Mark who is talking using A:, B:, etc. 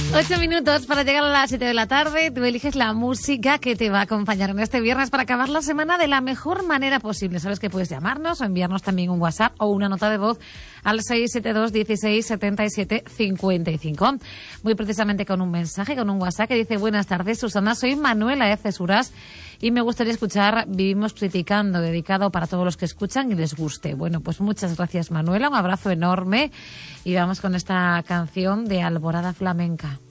A: 8 minutos para llegar a las 7 de la tarde. Tú eliges la música que te va a acompañar en este viernes para acabar la semana de la mejor manera posible. Sabes que puedes llamarnos o enviarnos también un WhatsApp o una nota de voz al 672 16 77 55. Muy precisamente con un mensaje, con un WhatsApp que dice: buenas tardes, Susana, soy Manuela de Cesuras y me gustaría escuchar Vivimos Criticando, dedicado para todos los que escuchan y les guste. Bueno, pues muchas gracias, Manuela, un abrazo enorme y vamos con esta canción de Alborada Flamenca.